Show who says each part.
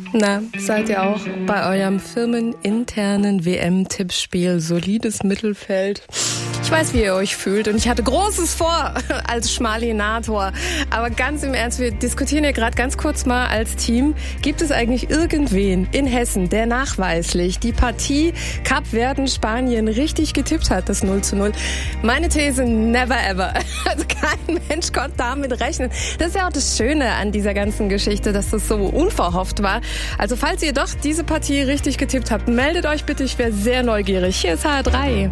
Speaker 1: Na, seid ihr auch bei eurem firmeninternen WM-Tippspiel solides Mittelfeld? Ich weiß, wie ihr euch fühlt und ich hatte Großes vor als Schmalinator. Aber ganz im Ernst, wir diskutieren hier gerade ganz kurz mal als Team. Gibt es eigentlich irgendwen in Hessen, der nachweislich die Partie Kapverden-Spanien richtig getippt hat, das 0:0? Meine These, never ever. Also kein Mensch konnte damit rechnen. Das ist ja auch das Schöne an dieser ganzen Geschichte, dass das so unverhofft war. Also falls ihr doch diese Partie richtig getippt habt, meldet euch bitte, ich wäre sehr neugierig. Hier ist HR3.